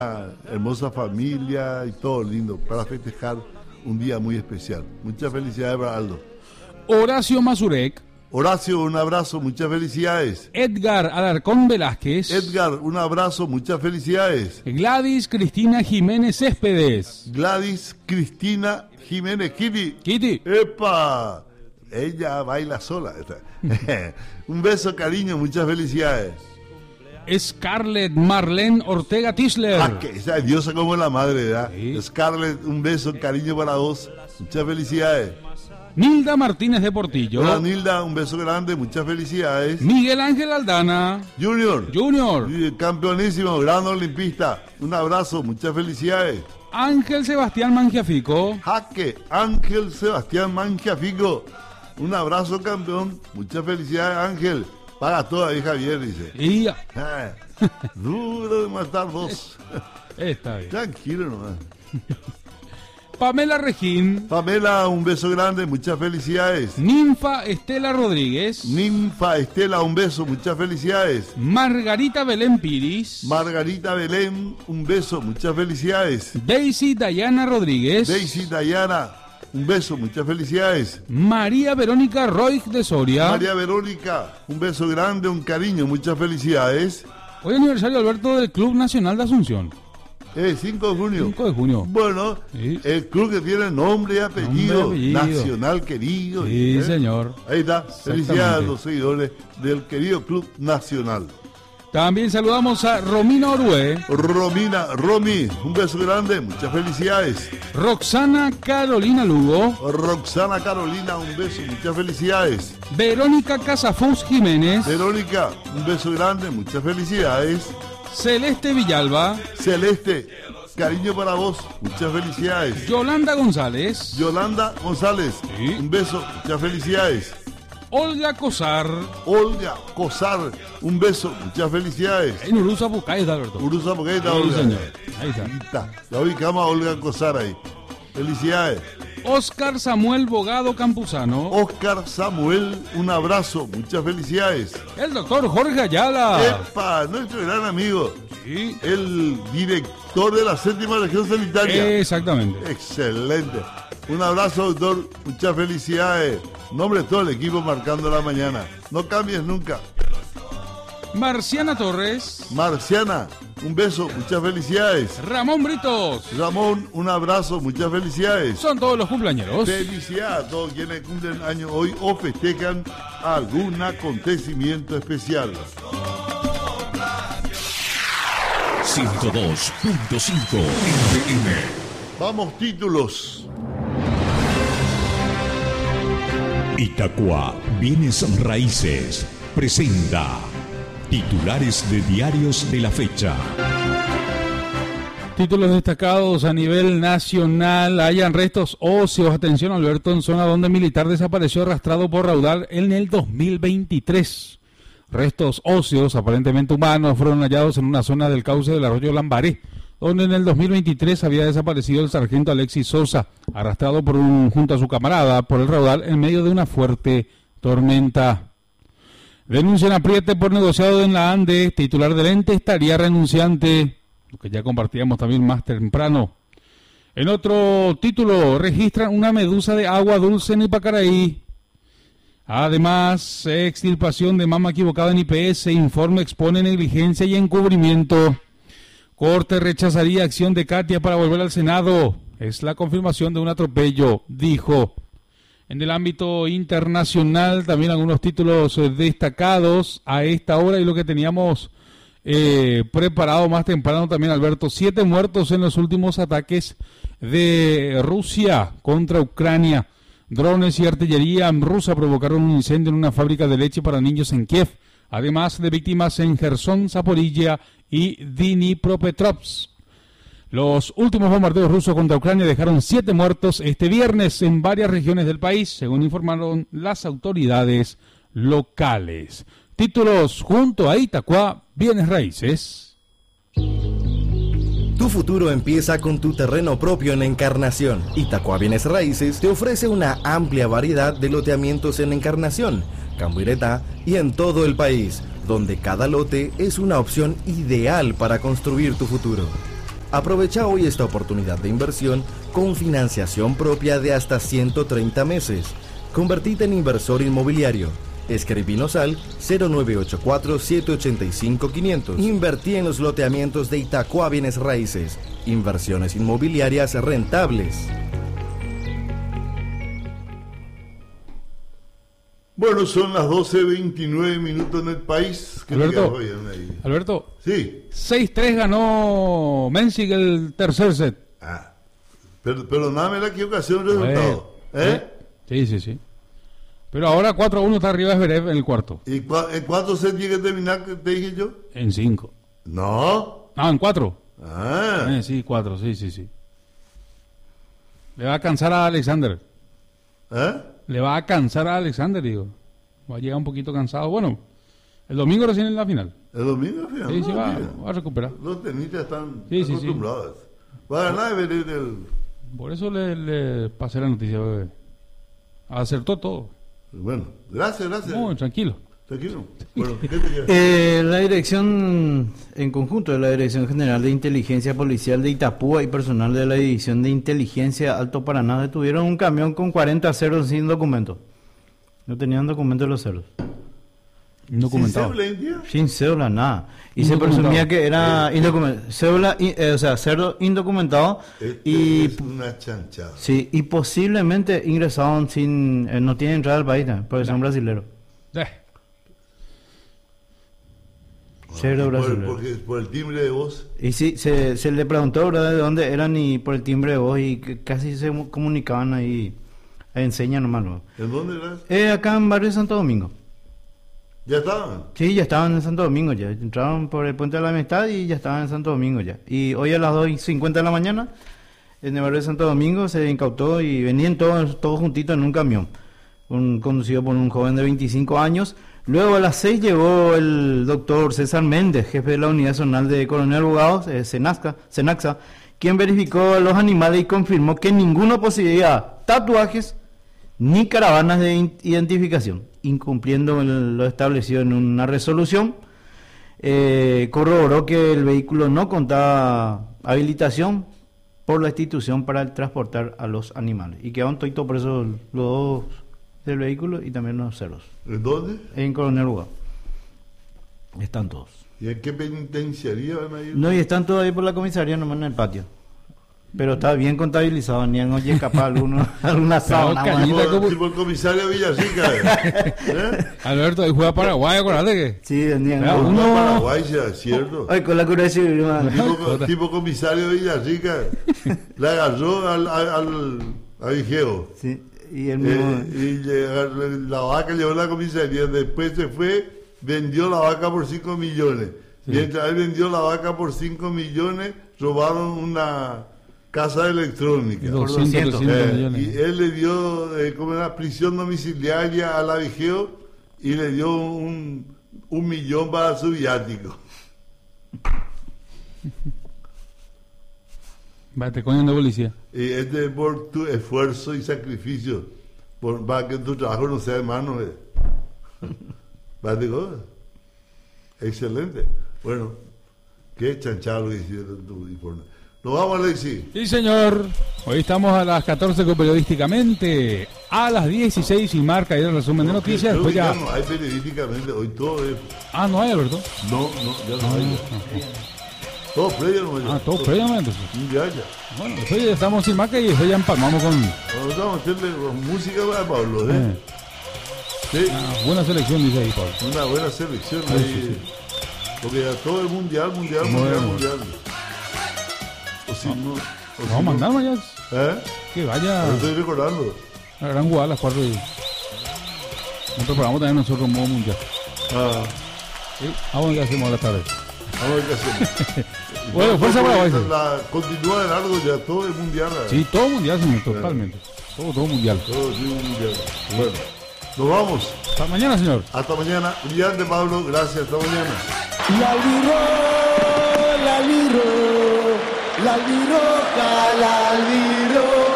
hermosa familia y todo lindo para festejar un día muy especial. Muchas felicidades para Aldo. Horacio Mazurek. Horacio, un abrazo, muchas felicidades. Edgar Alarcón Velázquez. Edgar, un abrazo, muchas felicidades. Gladys Cristina Jiménez Céspedes. Gladys Cristina Jiménez, Kitty. ¡Epa! Ella baila sola. Un beso, cariño, muchas felicidades. Scarlett Marlene Ortega Tisler. Que esa es diosa como la madre, ¿verdad? Sí. Scarlett, un beso, cariño para vos, muchas felicidades. Nilda Martínez de Portillo. Hola Nilda, un beso grande, muchas felicidades. Miguel Ángel Aldana. Junior, Junior. campeonísimo, gran olimpista, un abrazo, muchas felicidades. Ángel Sebastián Mangiafico. Jaque, Ángel Sebastián Mangiafico, un abrazo campeón, muchas felicidades Ángel. Paga toda ahí Javier, dice. Y duro de matar dos. está bien. Tranquilo nomás. Pamela Regín. Pamela, un beso grande, muchas felicidades. Ninfa Estela Rodríguez. Ninfa Estela, un beso, muchas felicidades. Margarita Belén Piris. Margarita Belén, un beso, muchas felicidades. Daisy Dayana Rodríguez. Daisy Dayana, un beso, muchas felicidades. María Verónica Roig de Soria. María Verónica, un beso grande, un cariño, muchas felicidades. Hoy aniversario, Alberto, del Club Nacional de Asunción. 5 de junio. 5 de junio. Bueno, Sí. el club que tiene nombre y apellido, Nombre y apellido. nacional querido. Sí, señor. Ahí está, Exactamente. felicidades a los seguidores del querido Club Nacional. También saludamos a Romina Orué. Romy, un beso grande, muchas felicidades. Roxana Carolina Lugo. Roxana Carolina, un beso, muchas felicidades. Verónica Casafus Jiménez. Verónica, un beso grande, muchas felicidades. Celeste Villalba. Celeste, cariño para vos, muchas felicidades. Yolanda González. Yolanda González, Sí. un beso, muchas felicidades. Olga Cosar. Olga Cosar, un beso, muchas felicidades. En Uruza Bucay, Alberto. Uruza Moqueta, Sí, Olga. señor. Ahí está. Ahí está. Ya ubicamos a Olga Cosar ahí. Felicidades. Oscar Samuel Bogado Campuzano. Oscar Samuel, un abrazo, muchas felicidades. El doctor Jorge Ayala. Epa, nuestro gran amigo, Sí. el director de la 7ª región sanitaria. Exactamente. Excelente. Un abrazo, doctor, muchas felicidades. Nombre de todo el equipo marcando la mañana. No cambies nunca. Marciana Torres. Marciana, un beso, muchas felicidades. Ramón Britos. Ramón, un abrazo, muchas felicidades. Son todos los cumpleañeros. Felicidades a todos quienes cumplen año hoy o festejan algún acontecimiento especial. 102.5 FM. Vamos, títulos. Itacua Bienes Raíces presenta titulares de diarios de la fecha. Títulos destacados a nivel nacional. Hayan restos óseos. Atención, Alberto, en zona donde militar desapareció arrastrado por raudal en el 2023. Restos óseos, aparentemente humanos, fueron hallados en una zona del cauce del arroyo Lambaré, donde en el 2023 había desaparecido el sargento Alexis Sosa, arrastrado junto a su camarada por el raudal en medio de una fuerte tormenta. Denuncian apriete por negociado en la ANDE. Titular del ente estaría renunciante, lo que ya compartíamos también más temprano. En otro título, registran una medusa de agua dulce en Ipacaraí. Además, extirpación de mama equivocada en IPS. Informe expone negligencia y encubrimiento. Corte rechazaría acción de Katia para volver al Senado. Es la confirmación de un atropello, dijo. En el ámbito internacional, también algunos títulos destacados a esta hora y lo que teníamos preparado más temprano también, Alberto. 7 muertos en los últimos ataques de Rusia contra Ucrania. Drones y artillería rusa provocaron un incendio en una fábrica de leche para niños en Kiev, además de víctimas en Gerson, Zaporilla y Dnipropetrovsk. Los últimos bombardeos rusos contra Ucrania dejaron 7 muertos este viernes en varias regiones del país, según informaron las autoridades locales. Títulos junto a Itacua Bienes Raíces. Tu futuro empieza con tu terreno propio en Encarnación. Itacua Bienes Raíces te ofrece una amplia variedad de loteamientos en Encarnación, Cambuireta y en todo el país, donde cada lote es una opción ideal para construir tu futuro. Aprovecha hoy esta oportunidad de inversión con financiación propia de hasta 130 meses. Convertite en inversor inmobiliario. Escribinos al 0984-785-500. Invertí en los loteamientos de Itacua Bienes Raíces. Inversiones inmobiliarias rentables. Bueno, son las 12:29 minutos en el país. Alberto, sí. 6-3 ganó Mensik el tercer set. Perdóname la equivocación del resultado. Sí. Pero ahora 4-1 está arriba de Zverev en el cuarto. ¿Y en cuántos sets llega a terminar, te dije yo? En 5. No. En 4. Sí, 4, sí. Le va a cansar a Alexander. Le va a cansar a Alexander, digo. Va a llegar un poquito cansado. Bueno, el domingo recién en la final. ¿El domingo en la final? Sí, va a recuperar. Los tenistas están Sí. acostumbrados. Va a ganar el... Por eso le pasé la noticia, bebé. Acertó todo. Bueno, gracias. No, tranquilo. Bueno, ¿qué te queda? La dirección, en conjunto de la Dirección General de Inteligencia Policial de Itapúa y personal de la División de Inteligencia Alto Paraná detuvieron un camión con 40 cerdos sin documento. No tenían documento los cerdos. Indocumentado. Sin cédula, nada. Y se presumía que era indocumentado. Cédula, cerdo indocumentado. Es una chanchada. Sí, y posiblemente ingresaron sin... no tienen entrada al país, porque son brasileros. Cerdo brasileño. Por el timbre de voz. Y sí, se le preguntó, ¿verdad?, de dónde eran y por el timbre de voz y que casi se comunicaban ahí, enseñan nomás. ¿No? ¿En dónde eras? Acá en Barrio Santo Domingo. ¿Ya estaban? Sí, ya estaban en Santo Domingo ya. Entraron por el Puente de la Amistad y ya estaban en Santo Domingo ya. Y hoy a las 2:50 de la mañana, en el Barrio de Santo Domingo, se incautó y venían todos juntitos en un camión, conducido por un joven de 25 años. Luego a las 6 llegó el doctor César Méndez, jefe de la Unidad Zonal de Coronel Abogados, Cenaxa, quien verificó los animales y confirmó que ninguno poseía tatuajes ni caravanas de identificación, incumpliendo lo establecido en una resolución. Corroboró que el vehículo no contaba habilitación por la institución para transportar a los animales y quedaron toitos por eso los dos del vehículo y también los cerdos. ¿En dónde? En Coronel Uga. Están todos. ¿Y en qué penitenciaría van a ir? No, y están todos ahí por la comisaría, nomás en el patio. Pero está bien contabilizado, ni en oye capaz alguna sábana. Tipo el comisario Villarrica. Alberto, ahí juega Paraguay, acuérdate que. Sí, vendían. Paraguay, ¿cierto? Ay, con la cura de civil, tipo comisario Villarrica le agarró a Vigeo. Sí. Y el mismo... la vaca llevó a la comisaría, después se fue, vendió la vaca por 5 millones. Sí. Mientras él vendió la vaca por 5 millones, robaron una casa electrónica. 200 millones. Y él le dio como una prisión domiciliaria a la Vigeo y le dio un millón para su viático. Te coño de policía. Y es por tu esfuerzo y sacrificio, para que tu trabajo no sea en mano. Excelente. Bueno, qué chanchado que hicieron tu informe. Nos vamos, Alexis. Sí, señor. Hoy estamos a las 14 con Periodísticamente. A las 16 y marca y el resumen de noticias. Después ya no hay Periodísticamente. Hoy todo es... no hay, Alberto. No, ya no hay. Todo previo no hay. Todo previo no hay, entonces. Ya. Bueno, después ya estamos sin marca y después ya empalmamos con... Vamos a hacerle música para Pablo, Sí. Una buena selección, dice ahí, Pablo. Una buena selección. Sí. Porque ya todo el mundial. O si no... Vamos a mandar mañana. Que vaya... Lo estoy recordando. La gran jugada a las 4 y... Nos preparamos también nosotros modo mundial. Sí. Vamos a ver qué hacemos a la tarde. Vamos a ver qué hacemos. Bueno, fuerza para hoy. Continúa de largo ya, todo es mundial. Sí, todo mundial, señor, totalmente. Todo mundial. Todo mundial. Bueno, nos vamos. Hasta mañana, señor. Hasta mañana. Brillante, Pablo. Gracias. Hasta mañana. La liroca, la liro.